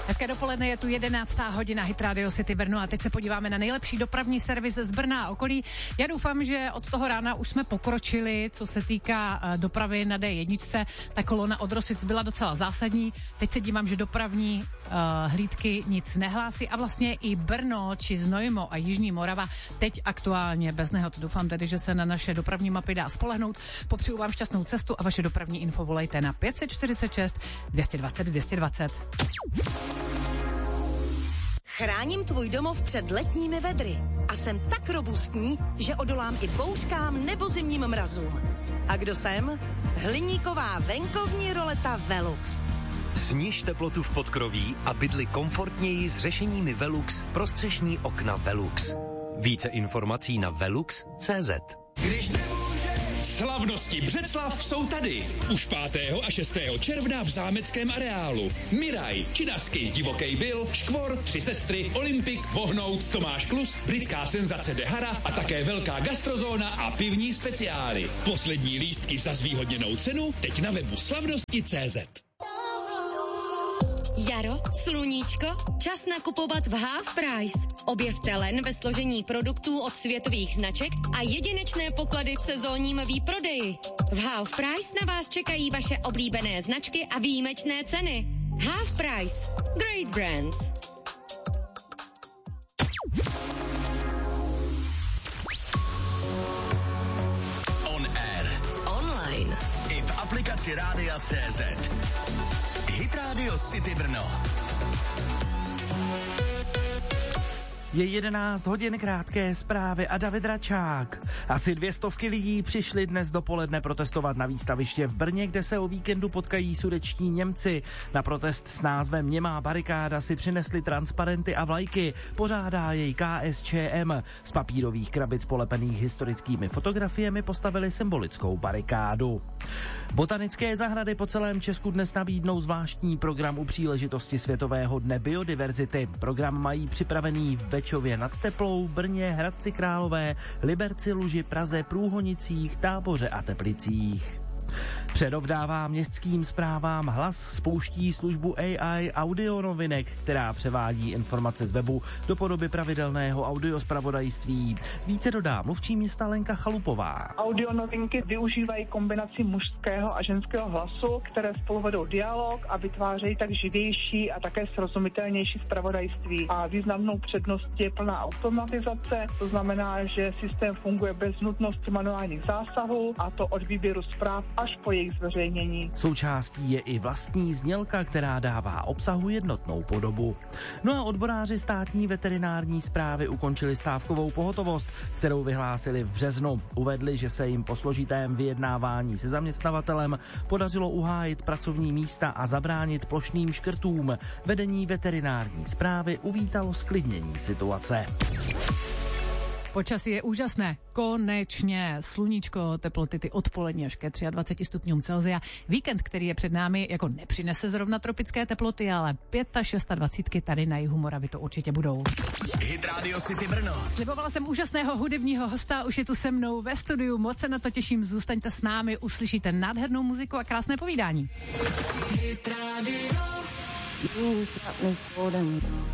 Hezké dopoledne, je tu 11. hodina, Hit Radio City Brno a teď se podíváme na nejlepší dopravní servis z Brna a okolí. Já doufám, že od toho rána už jsme pokročili, co se týká dopravy na D1. Ta kolona od Rosic byla docela zásadní. Teď se dívám, že dopravní hlídky nic nehlásí a vlastně i Brno či Znojmo a Jižní Morava teď aktuálně bez nehod. Doufám tedy, že se na naše dopravní mapy dá spolehnout. Popřeju vám šťastnou cestu a vaše dopravní info volejte na 546 220 220. Chráním tvůj domov před letními vedry a jsem tak robustní, že odolám i bouřkám nebo zimním mrazům. A kdo jsem? Hliníková venkovní roleta Velux. Sniž teplotu v podkroví a bydli komfortněji s řešeními Velux pro střešní okna Velux. Více informací na velux.cz. Slavnosti Břeclav jsou tady. Už 5. a 6. června v zámeckém areálu. Miraj, Činasky, Divokej Bill, Škvor, Tři sestry, Olympik, Vohnout, Tomáš Klus, britská senzace Dehara a také velká gastrozóna a pivní speciály. Poslední lístky za zvýhodněnou cenu teď na webu slavnosti.cz. Jaro, sluníčko, čas nakupovat v Half Price. Objevte len ve složení produktů od světových značek a jedinečné poklady v sezónním výprodeji. V Half Price na vás čekají vaše oblíbené značky a výjimečné ceny. Half Price. Great brands. On air. Online. I v aplikaci Rádia.cz. Hit Radio City Brno. Je 11 hodin, krátké zprávy a David Račák. Asi 200 lidí přišli dnes dopoledne protestovat na výstaviště v Brně, kde se o víkendu potkají sudetští Němci. Na protest s názvem Němá barikáda si přinesli transparenty a vlajky. Pořádá jej KSČM. Z papírových krabic polepených historickými fotografiemi postavili symbolickou barikádu. Botanické zahrady po celém Česku dnes nabídnou zvláštní program u příležitosti Světového dne biodiverzity. Program mají připravený v Bečově nad Teplou, Brně, Hradci Králové, Liberci, Luži, Praze, Průhonicích, Táboře a Teplicích. Přerov dává městským správám hlas, spouští službu AI audionovinek, která převádí informace z webu do podoby pravidelného audiozpravodajství. Více dodá mluvčí města Lenka Chalupová. Audionovinky využívají kombinaci mužského a ženského hlasu, které spolu vedou dialog a vytvářejí tak živější a také srozumitelnější zpravodajství. A významnou předností je plná automatizace, to znamená, že systém funguje bez nutnosti manuálních zásahů, a to od výběru zpráv až po jejich zveřejnění. Součástí je i vlastní znělka, která dává obsahu jednotnou podobu. No a odboráři státní veterinární správy ukončili stávkovou pohotovost, kterou vyhlásili v březnu. Uvedli, že se jim po složitém vyjednávání se zaměstnavatelem podařilo uhájit pracovní místa a zabránit plošným škrtům. Vedení veterinární správy uvítalo zklidnění situace. Počasí je úžasné. Konečně sluníčko, teploty ty odpolední až ke 23 stupňům Celsia. Víkend, který je před námi, jako nepřinese zrovna tropické teploty, ale 25 tady na jihu Moravy to určitě budou. Hit Radio City Brno. Slibovala jsem úžasného hudebního hosta, už je tu se mnou ve studiu, moc se na to těším, zůstaňte s námi, uslyšíte nádhernou muziku a krásné povídání. Hit Radio.